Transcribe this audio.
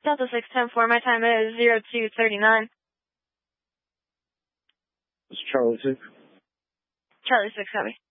Delta 610-4, my time is 0239. It's Charlie 6. Charlie 6, copy.